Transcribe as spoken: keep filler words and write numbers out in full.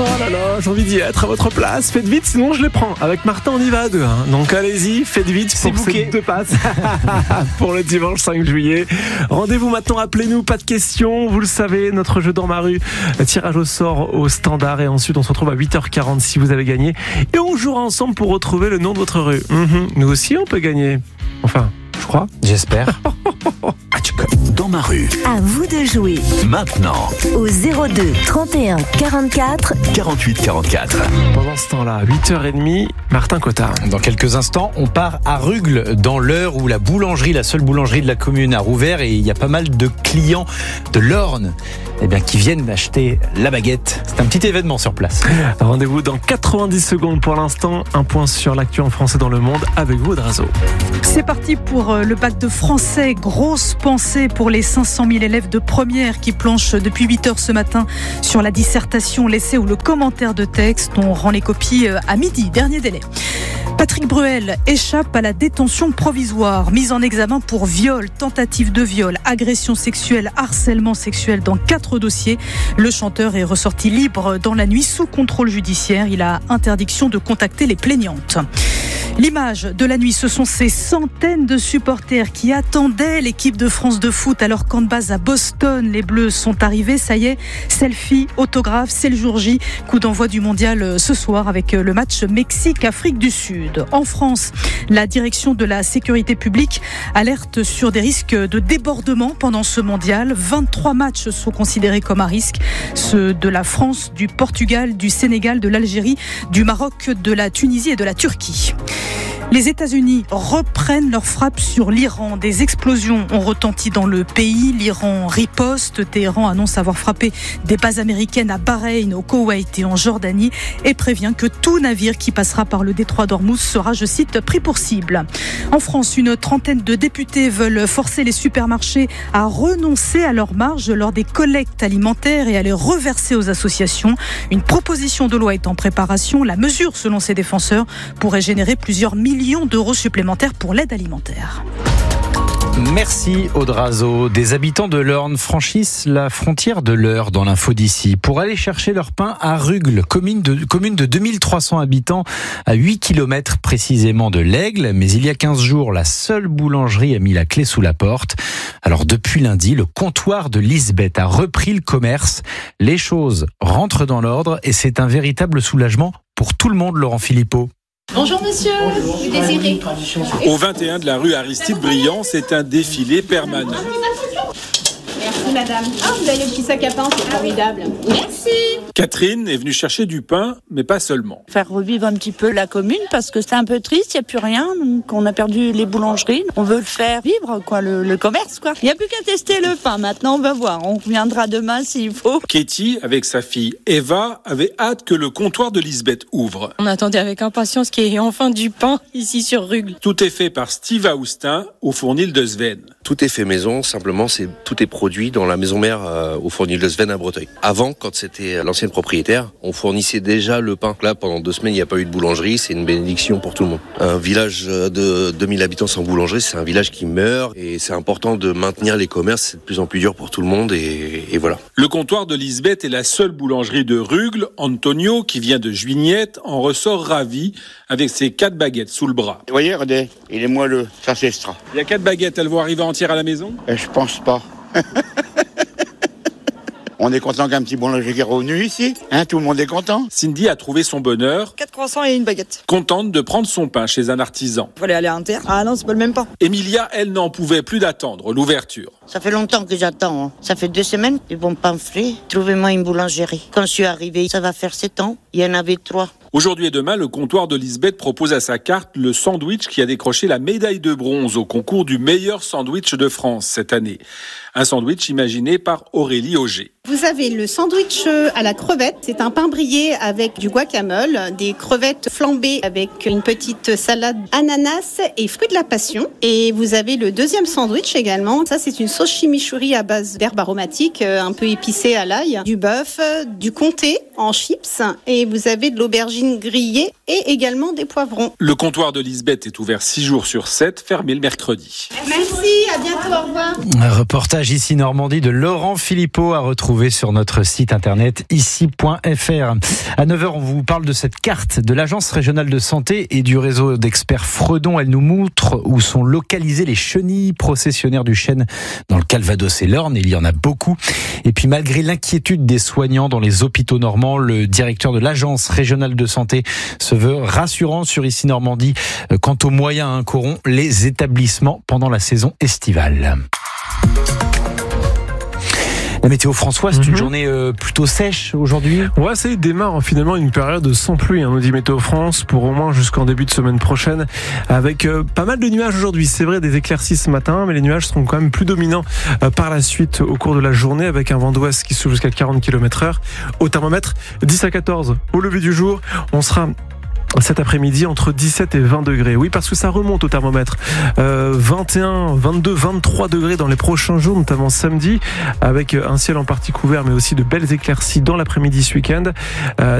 Oh là là, j'ai envie d'y être à votre place. Faites vite, sinon je les prends. Avec Martin, on y va à deux. Hein. Donc allez-y, faites vite C'est pour bouquet. ces deux passes pour le dimanche cinq juillet. Rendez-vous maintenant, appelez-nous, pas de questions. Vous le savez, notre jeu dans ma rue, tirage au sort au standard. Et ensuite, on se retrouve à huit heures quarante si vous avez gagné. Et on jouera ensemble pour retrouver le nom de votre rue. Mmh, nous aussi, on peut gagner. Enfin, je crois. J'espère. Dans ma rue, À vous de jouer maintenant, au zéro deux trente et un quarante-quatre. quarante-huit quarante-quatre. Pendant ce temps-là, huit heures trente, Martin Cottard. Dans quelques instants, on part à Rugles, dans l'heure où la boulangerie, la seule boulangerie de la commune, a rouvert et il y a pas mal de clients de l'Orne eh bien, qui viennent acheter la baguette. C'est un petit événement sur place. Rendez-vous dans quatre-vingt-dix secondes pour l'instant. Un point sur l'actu en français dans le monde avec vous, Drazo. C'est parti pour le bac de français. Grosse pensée pour les cinq cent mille élèves de première qui planchent depuis huit heures ce matin sur la dissertation, l'essai ou le commentaire de texte. On rend les copies à midi, dernier délai. Patrick Bruel échappe à la détention provisoire, mise en examen pour viol, tentative de viol, agression sexuelle, harcèlement sexuel dans quatre dossiers. Le chanteur est ressorti libre dans la nuit sous contrôle judiciaire. Il a interdiction de contacter les plaignantes. L'image de la nuit, ce sont ces centaines de supporters qui attendaient l'équipe de France de foot à leur camp de base à Boston. Les Bleus sont arrivés, ça y est, selfie, autographe, c'est le jour J. Coup d'envoi du mondial ce soir avec le match Mexique-Afrique du Sud. En France, la direction de la sécurité publique alerte sur des risques de débordement pendant ce mondial. vingt-trois matchs sont considérés comme à risque. Ceux de la France, du Portugal, du Sénégal, de l'Algérie, du Maroc, de la Tunisie et de la Turquie. Les États-Unis reprennent leur frappe sur l'Iran. Des explosions ont retenti dans le pays. L'Iran riposte. Téhéran annonce avoir frappé des bases américaines à Bahreïn, au Koweït et en Jordanie et prévient que tout navire qui passera par le détroit d'Ormuz sera, je cite, pris pour cible. En France, une trentaine de députés veulent forcer les supermarchés à renoncer à leurs marges lors des collectes alimentaires et à les reverser aux associations. Une proposition de loi est en préparation. La mesure, selon ses défenseurs, pourrait générer plusieurs millions d'euros supplémentaires pour l'aide alimentaire. Merci Audrazo. Des habitants de l'Orne franchissent la frontière de l'Eure dans l'info d'ici pour aller chercher leur pain à Rugles, commune de, commune de deux mille trois cents habitants à huit kilomètres précisément de l'Aigle. Mais il y a quinze jours, la seule boulangerie a mis la clé sous la porte. Alors depuis lundi, le comptoir de Lisbeth a repris le commerce. Les choses rentrent dans l'ordre et c'est un véritable soulagement pour tout le monde, Laurent Philippot. Bonjour monsieur, vous désirez. Au vingt et un de la rue Aristide Briand, c'est un défilé permanent. Merci madame. Ah, vous avez le petit sac à pain, c'est formidable. Merci. Catherine est venue chercher du pain, mais pas seulement. Faire revivre un petit peu la commune parce que c'est un peu triste, il n'y a plus rien, donc on a perdu les boulangeries. On veut le faire vivre, quoi, le, le commerce, quoi. Il n'y a plus qu'à tester le pain, maintenant on va voir, on reviendra demain s'il faut. Katie, avec sa fille Eva, avait hâte que le comptoir de Lisbeth ouvre. On attendait avec impatience qu'il y ait enfin du pain ici sur Rugles. Tout est fait par Steve Austin au fournil de Sven. Tout est fait maison, simplement c'est tout est produit dans la maison mère euh, au fournil de Sven à Breteuil. Avant, quand c'était l'ancienne propriétaire, on fournissait déjà le pain. Là, pendant deux semaines, il n'y a pas eu de boulangerie, c'est une bénédiction pour tout le monde. Un village de deux mille habitants sans boulangerie, c'est un village qui meurt et c'est important de maintenir les commerces, c'est de plus en plus dur pour tout le monde et, et voilà. Le comptoir de Lisbeth est la seule boulangerie de Rugles. Antonio, qui vient de Juignette, en ressort ravi avec ses quatre baguettes sous le bras. Vous voyez, regardez, il est moelleux, ça c'est extra. Il y a quatre baguettes, elles vont arriver entières à la maison ? Et je pense pas. On est content qu'un petit boulanger qui est revenu ici, hein, tout le monde est content. Cindy a trouvé son bonheur. Quatre croissants et une baguette. Contente de prendre son pain chez un artisan. Il fallait aller à Inter. Ah non, c'est pas le même pain. Emilia, elle, n'en pouvait plus d'attendre l'ouverture. Ça fait longtemps que j'attends. Hein. Ça fait deux semaines, des bons pains frais. Trouvez-moi une boulangerie. Quand je suis arrivée, ça va faire sept ans. Il y en avait trois. Aujourd'hui et demain, le comptoir de Lisbeth propose à sa carte le sandwich qui a décroché la médaille de bronze au concours du meilleur sandwich de France cette année. Un sandwich imaginé par Aurélie Auger. Vous avez le sandwich à la crevette. C'est un pain brisé avec du guacamole, des crevettes flambées avec une petite salade ananas et fruits de la passion. Et vous avez le deuxième sandwich également. Ça, c'est une sauce chimichurri à base d'herbes aromatiques, un peu épicée à l'ail, du bœuf, du comté en chips et vous avez de l'aubergine aubergines grillées et également des poivrons. Le comptoir de Lisbeth est ouvert six jours sur sept, fermé le mercredi. Merci, à bientôt, au revoir. Un reportage ici Normandie de Laurent Philippot à retrouver sur notre site internet ici point f r. À neuf heures, on vous parle de cette carte de l'Agence régionale de santé et du réseau d'experts Fredon. Elle nous montre où sont localisées les chenilles processionnaires du chêne dans le Calvados et l'Orne. Il y en a beaucoup. Et puis malgré l'inquiétude des soignants dans les hôpitaux normands, le directeur de l'Agence régionale de santé se veut rassurant sur ici Normandie quant aux moyens qu'auront les établissements pendant la saison estivale. La météo François, c'est mmh. une journée euh, plutôt sèche aujourd'hui. Ouais, ça démarre finalement une période sans pluie, hein, nous dit Météo France, pour au moins jusqu'en début de semaine prochaine, avec euh, pas mal de nuages aujourd'hui. C'est vrai, des éclaircies ce matin, mais les nuages seront quand même plus dominants euh, par la suite au cours de la journée, avec un vent d'ouest qui souffle jusqu'à quarante kilomètres heure. Au thermomètre, dix à quatorze au lever du jour. On sera cet après-midi entre dix-sept et vingt degrés. Oui, parce que ça remonte au thermomètre. Euh, vingt et un, vingt-deux, vingt-trois degrés dans les prochains jours, notamment samedi, avec un ciel en partie couvert, mais aussi de belles éclaircies dans l'après-midi ce week-end. Euh,